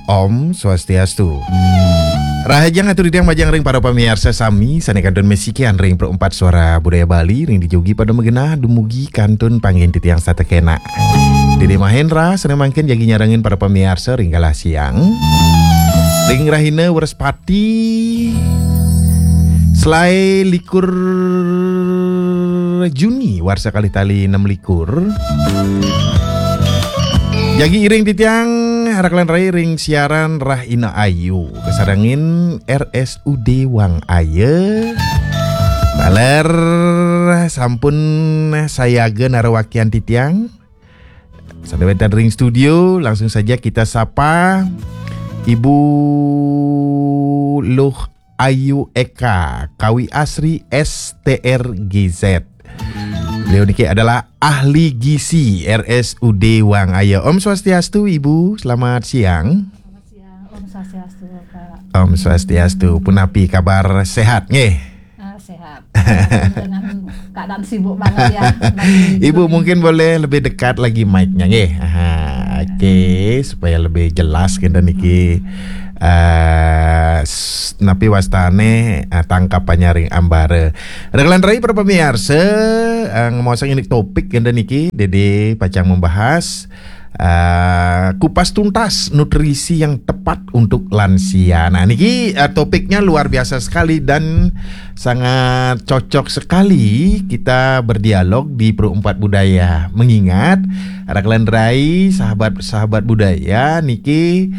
Om Swastiastu. Rahajang atur yang majang ring para pemirsa sami sane kantun mesikian ring perempat suara budaya Bali ring dijogi pada megena dumugi kantun panggin titiang satekena. Dede Mahendra sane mangkin jagi nyarangin para pemirsa ring galah siang. Ring rahina Werespati selai likur Juni warsa kali tali 6 likur. Jagi iring titiang Haraklan Rai ring siaran Rahina Ayu kesarangin RSUD Wang Aye baler sampun sayaga narawakian titiang sadewetan ring studio. Langsung saja kita sapa Ibu Loh Ayu Eka Kawi Asri STRGZ. Beliau niki adalah ahli gizi RSUD Wang Aye. Om Swastiastu Ibu, selamat siang. Selamat siang, Om Swastiastu Pak. Om Swastiastu, punapi kabar sehat nggih? Sehat. Dengan keadaan sibuk banget ya. Ibu mungkin boleh lebih dekat lagi mic-nya nggih. Oke, supaya lebih jelas kita niki. Napi wastane tangkapannya ring ambare. Reglan rai para pemirsa ngomong ini topik ganda niki Dede Pacang membahas kupas tuntas nutrisi yang tepat untuk lansia. Nah niki topiknya luar biasa sekali dan sangat cocok sekali kita berdialog di Pro 4 Budaya. Mengingat reglan rai sahabat budaya niki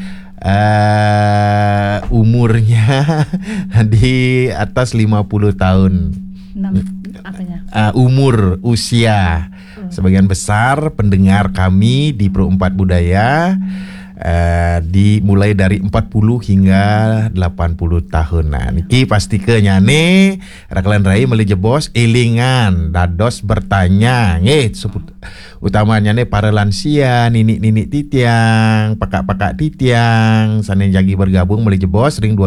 umurnya di atas 50 tahun. Usia sebagian besar pendengar kami di Pro 4 Budaya dimulai dari 40 hingga 80 tahun. Nah niki pasti ke nyane Raklan Rai melejebos elingan dados bertanya nggih utamanya nih para lansia, nini titiang, pakak titiang, sane jagi bergabung melejebos ring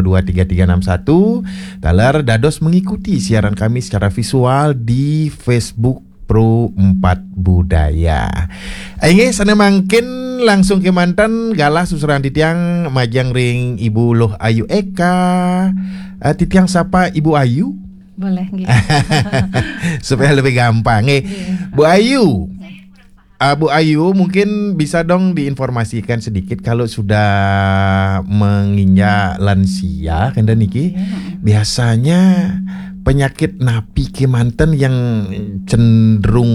223361 taler dados mengikuti siaran kami secara visual di Facebook Pro 4 Budaya. Ini sana mungkin langsung ke mantan galah susuran titiang majang ring Ibu Loh Ayu Eka. Titiang sapa Ibu Ayu? Boleh gitu. Supaya lebih gampang Bu Ayu. Bu Ayu mungkin bisa dong diinformasikan sedikit kalau sudah menginjak lansia kanda niki biasanya penyakit napi kemanten yang cenderung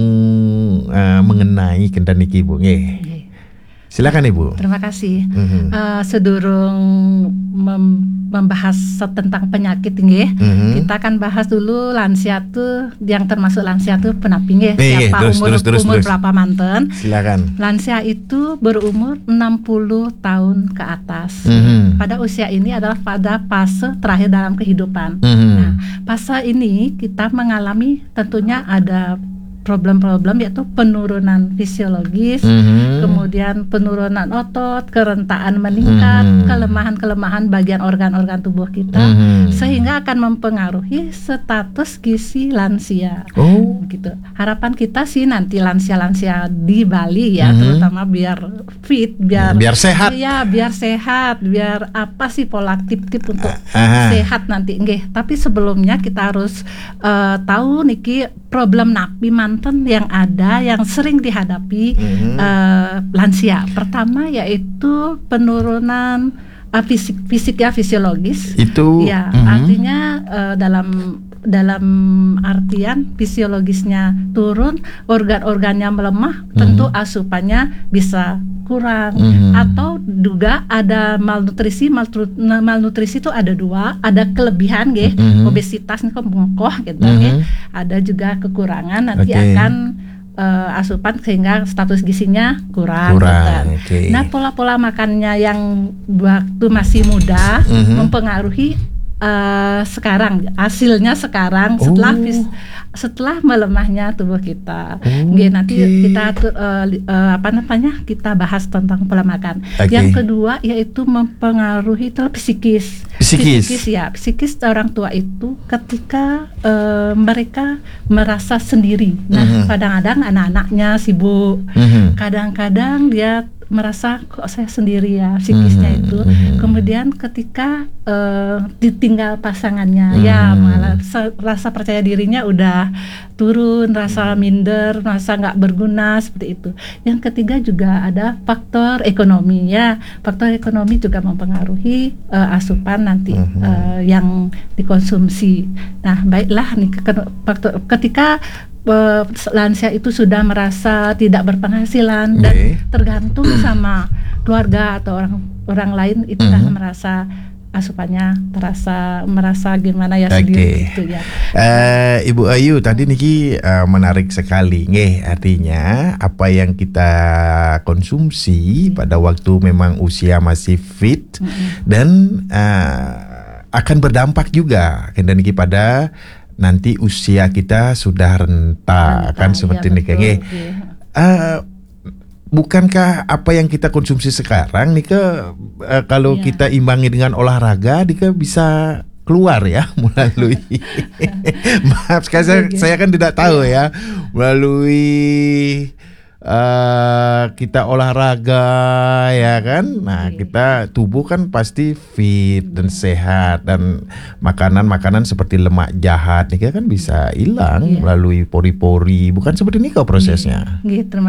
mengenai kanda niki Bu nggih. Silakan Ibu. Terima kasih. Sedurung membahas tentang penyakit nggih, kita akan bahas dulu lansia tuh yang termasuk lansia tuh penapi nggih. Siapa terus. Berapa manten? Silakan. Lansia itu berumur 60 tahun ke atas. Pada usia ini adalah pada fase terakhir dalam kehidupan. Nah, fase ini kita mengalami tentunya ada problem-problem yaitu penurunan fisiologis, kemudian penurunan otot, kerentaan meningkat, kelemahan-kelemahan bagian organ-organ tubuh kita, sehingga akan mempengaruhi status gizi lansia. Gitu. Harapan kita sih nanti lansia-lansia di Bali ya, terutama biar fit, biar sehat. Iya, biar sehat, biar apa sih pola tip-tip untuk sehat nanti nggih. Tapi sebelumnya kita harus tahu niki problem napi manten yang ada yang sering dihadapi lansia. Pertama yaitu penurunan fisik ya, fisiologis. Itu ya artinya dalam artian fisiologisnya turun, organ-organnya melemah, tentu asupannya bisa kurang atau juga ada malnutrisi. Malnutrisi itu ada dua, ada kelebihan nggih, obesitas nih bengkoh gitu nggih. Ada juga kekurangan nanti akan asupan sehingga status gizinya kurang. Nah, pola-pola makannya yang waktu masih muda mempengaruhi sekarang, hasilnya sekarang setelah melemahnya tubuh kita. Nanti kita kita bahas tentang pola makan. Yang kedua yaitu mempengaruhi psikis orang tua itu ketika mereka merasa sendiri. Nah, kadang-kadang anak-anaknya sibuk, kadang-kadang dia merasa kok saya sendiri ya psikisnya itu. Kemudian ketika ditinggal pasangannya, ya malah rasa percaya dirinya udah turun, rasa minder, rasa nggak berguna seperti itu. Yang ketiga juga ada faktor ekonomi ya. Faktor ekonomi juga mempengaruhi asupan nanti yang dikonsumsi. Nah, baiklah nih ketika lansia itu sudah merasa tidak berpenghasilan dan tergantung sama keluarga atau orang lain, itu kan merasa asupannya merasa gimana ya sendiri gitu ya. Ibu Ayu tadi niki menarik sekali, artinya apa yang kita konsumsi pada waktu memang usia masih fit dan akan berdampak juga dan niki pada nanti usia kita sudah renta kan seperti ini kayaknya. Bukankah apa yang kita konsumsi sekarang nih kalau kita imbangi dengan olahraga nih bisa keluar ya melalui maaf saya kan tidak tahu ya, melalui kita olahraga ya kan. Nah, kita tubuh kan pasti fit dan sehat, dan makanan seperti lemak jahat nih kan bisa hilang melalui pori-pori, bukan seperti ini kok prosesnya. Terima